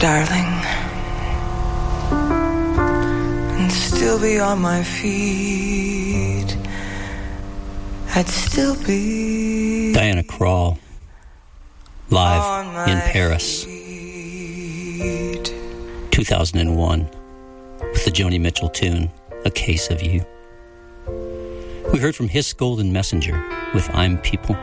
darling, and still be on my feet. I'd still be Diana Krall, live in Paris, 2001, with the Joni Mitchell tune, A Case of You. We heard from Hiss Golden Messenger with I'm People,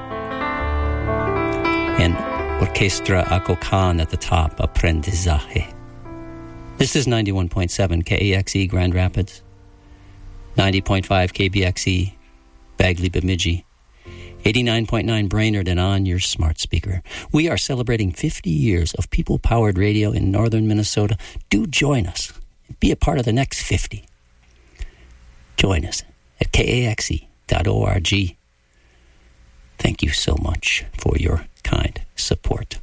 and Orchestra Akokan at the top, Aprendizaje. This is 91.7 KAXE Grand Rapids, 90.5 KBXE Bagley Bemidji, 89.9 Brainerd, and on your smart speaker. We are celebrating 50 years of people-powered radio in northern Minnesota. Do join us. Be a part of the next 50. Join us at kaxe.org. Thank you so much for your kind support.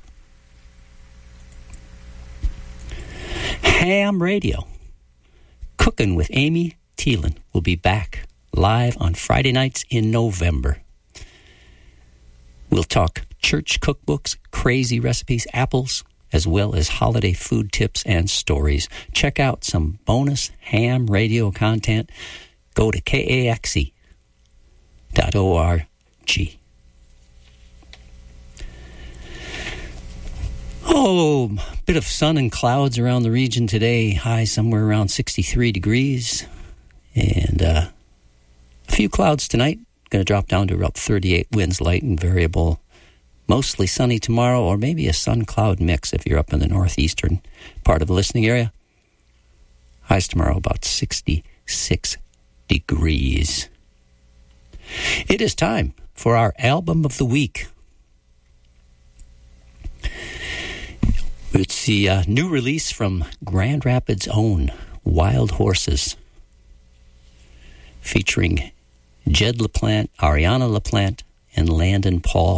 Ham Radio, Cooking with Amy Thielen, will be back live on Friday nights in November. We'll talk church cookbooks, crazy recipes, apples, as well as holiday food tips and stories. Check out some bonus ham radio content. Go to kaxe.org. Oh, a bit of sun and clouds around the region today. High somewhere around 63 degrees. And a few clouds tonight. Going to drop down to about 38, winds light and variable. Mostly sunny tomorrow, or maybe a sun-cloud mix if you're up in the northeastern part of the listening area. Highs tomorrow about 66 degrees. It is time for our album of the week. It's the new release from Grand Rapids' own Wild Horses, featuring Jed LaPlante, Ariana LaPlante, and Landon Paul.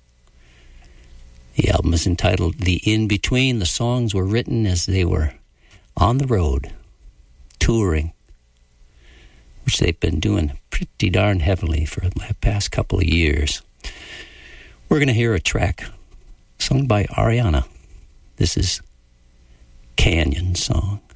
The album is entitled The In-Between. The songs were written as they were on the road, touring, which they've been doing pretty darn heavily for the past couple of years. We're going to hear a track sung by Ariana. This is Canyon Song.